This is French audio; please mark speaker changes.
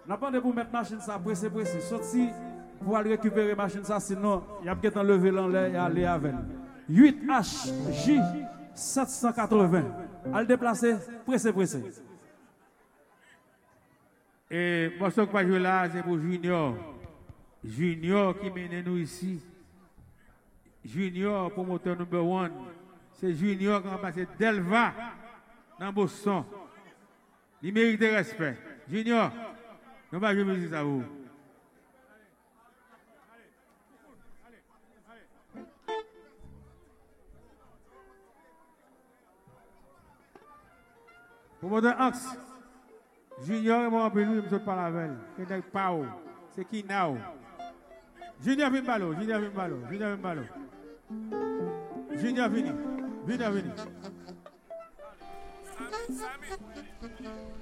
Speaker 1: N'a pas de pour mettre machine ça pressé. Sorti pour aller récupérer machine ça, sinon, il y a peut-être enlevé l'enlève et aller avec. 8HJ 780. Al déplacer, pressé.
Speaker 2: Et moi, ce que je là, c'est pour Junior. Junior qui mène nous ici. Junior, promoteur numéro 1. C'est Junior qui a passé Delva dans Boston. Il mérite respect. Junior, nous allons jouer musique à vous. Promoteur Axe. Junior, moi, je ne sais pas la veille. C'est qui now? Junior Vimbalo. Junior vini.